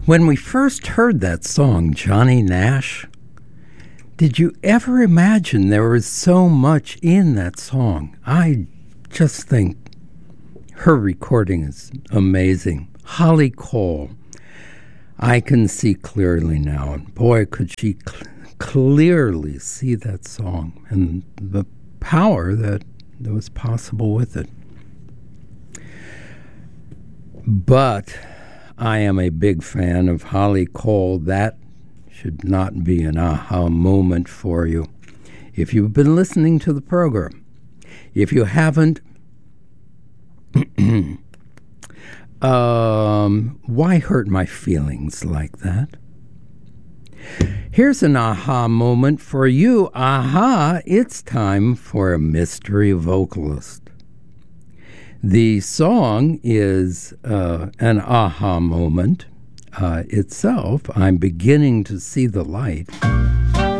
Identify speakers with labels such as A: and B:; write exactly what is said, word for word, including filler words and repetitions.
A: When we first heard that song, Johnny Nash, did you ever imagine there was so much in that song? I just think her recording is amazing. Holly Cole, I can see clearly now, and boy, could she cl- clearly see that song and the power that, that was possible with it. But I am a big fan of Holly Cole. That should not be an aha moment for you. If you've been listening to the program, if you haven't, um, why hurt my feelings like that? Here's an aha moment for you. Aha, it's time for a mystery vocalist. The song is uh, an aha moment uh, itself. I'm beginning to see the light.